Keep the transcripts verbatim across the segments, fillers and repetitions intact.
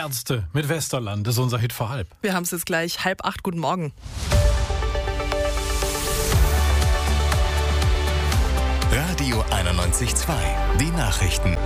Ärzte mit Westerland ist unser Hit vor halb. Wir haben es jetzt gleich halb acht. Guten Morgen. Radio einundneunzig Komma zwei. Die Nachrichten.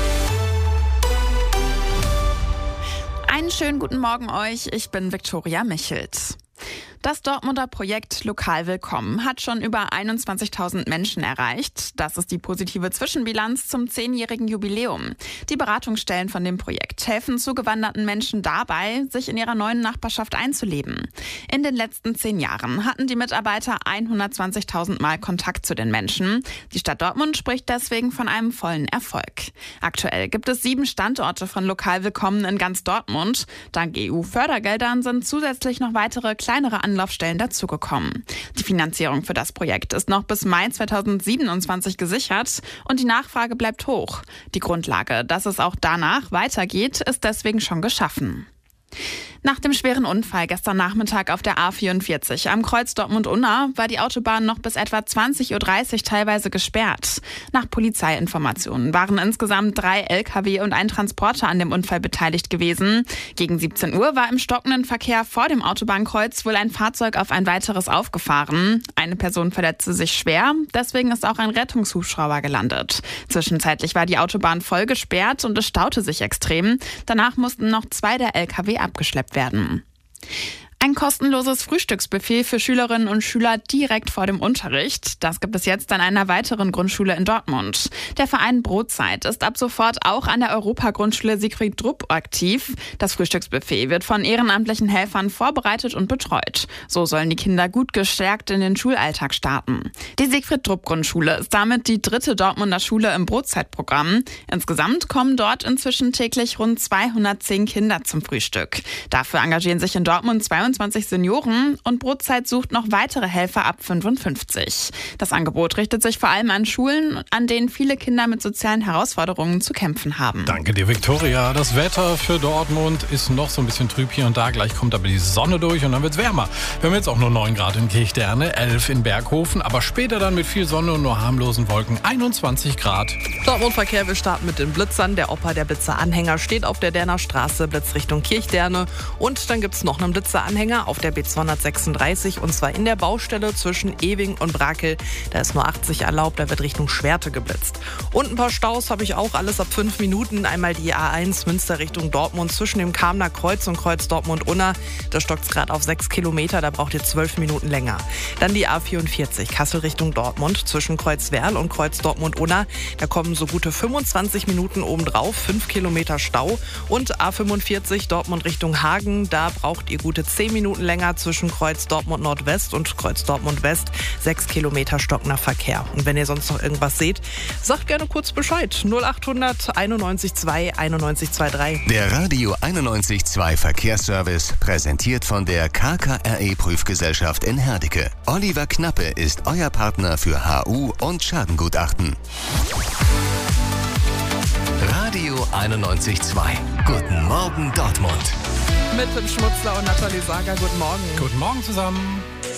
Einen schönen guten Morgen euch. Ich bin Viktoria Michels. Das Dortmunder Projekt Lokal Willkommen hat schon über einundzwanzigtausend Menschen erreicht. Das ist die positive Zwischenbilanz zum zehnjährigen Jubiläum. Die Beratungsstellen von dem Projekt helfen zugewanderten Menschen dabei, sich in ihrer neuen Nachbarschaft einzuleben. In den letzten zehn Jahren hatten die Mitarbeiter hundertzwanzigtausend Mal Kontakt zu den Menschen. Die Stadt Dortmund spricht deswegen von einem vollen Erfolg. Aktuell gibt es sieben Standorte von Lokal Willkommen in ganz Dortmund. Dank E U-Fördergeldern sind zusätzlich noch weitere kleinere Anlaufstellen dazugekommen. Die Finanzierung für das Projekt ist noch bis Mai zweitausendsiebenundzwanzig gesichert und die Nachfrage bleibt hoch. Die Grundlage, dass es auch danach weitergeht, ist deswegen schon geschaffen. Nach dem schweren Unfall gestern Nachmittag auf der A vierundvierzig am Kreuz Dortmund-Unna war die Autobahn noch bis etwa zwanzig Uhr dreißig teilweise gesperrt. Nach Polizeiinformationen waren insgesamt drei L K W und ein Transporter an dem Unfall beteiligt gewesen. Gegen siebzehn Uhr war im stockenden Verkehr vor dem Autobahnkreuz wohl ein Fahrzeug auf ein weiteres aufgefahren. Eine Person verletzte sich schwer, deswegen ist auch ein Rettungshubschrauber gelandet. Zwischenzeitlich war die Autobahn voll gesperrt und es staute sich extrem. Danach mussten noch zwei der L K W abgeschleppt werden. Ein kostenloses Frühstücksbuffet für Schülerinnen und Schüler direkt vor dem Unterricht. Das gibt es jetzt an einer weiteren Grundschule in Dortmund. Der Verein Brotzeit ist ab sofort auch an der Europa-Grundschule Siegfried Drupp aktiv. Das Frühstücksbuffet wird von ehrenamtlichen Helfern vorbereitet und betreut. So sollen die Kinder gut gestärkt in den Schulalltag starten. Die Siegfried Drupp Grundschule ist damit die dritte Dortmunder Schule im Brotzeitprogramm. Insgesamt kommen dort inzwischen täglich rund zweihundertzehn Kinder zum Frühstück. Dafür engagieren sich in Dortmund zweiundzwanzig Senioren und Brotzeit sucht noch weitere Helfer ab fünfundfünfzig. Das Angebot richtet sich vor allem an Schulen, an denen viele Kinder mit sozialen Herausforderungen zu kämpfen haben. Danke dir, Viktoria. Das Wetter für Dortmund ist noch so ein bisschen trüb hier und da. Gleich kommt aber die Sonne durch und dann wird's wärmer. Wir haben jetzt auch nur neun Grad in Kirchderne, elf in Berghofen, aber später dann mit viel Sonne und nur harmlosen Wolken einundzwanzig Grad. Dortmund-Verkehr, wir starten mit den Blitzern. Der Opa der Blitzer-Anhänger steht auf der Derner Straße, Blitz Richtung Kirchderne. Und dann gibt's noch einen Blitzer-Anhänger auf der B zweihundertsechsunddreißig und zwar in der Baustelle zwischen Ewing und Brakel. Da ist nur achtzig erlaubt, da wird Richtung Schwerte geblitzt. Und ein paar Staus habe ich auch, alles ab fünf Minuten. Einmal die A eins Münster Richtung Dortmund zwischen dem Kamener Kreuz und Kreuz Dortmund-Unna. Da stockt es gerade auf sechs Kilometer, da braucht ihr zwölf Minuten länger. Dann die A vierundvierzig Kassel Richtung Dortmund zwischen Kreuz Werl und Kreuz Dortmund-Unna. Da kommen so gute fünfundzwanzig Minuten obendrauf, fünf Kilometer Stau. Und A fünfundvierzig Dortmund Richtung Hagen, da braucht ihr gute zehn Minuten länger zwischen Kreuz Dortmund Nordwest und Kreuz Dortmund West. Sechs Kilometer stockender Verkehr. Und wenn ihr sonst noch irgendwas seht, sagt gerne kurz Bescheid. null achthundert einundneunzig zwei einundneunzig dreiundzwanzig. Der Radio einundneunzig Komma zwei Verkehrsservice, präsentiert von der K K R E-Prüfgesellschaft in Herdecke. Oliver Knappe ist euer Partner für H U und Schadengutachten. Radio einundneunzig Komma zwei. Guten Morgen Dortmund. Mit dem Schmutzler und Nathalie Sager, guten Morgen. Guten Morgen zusammen.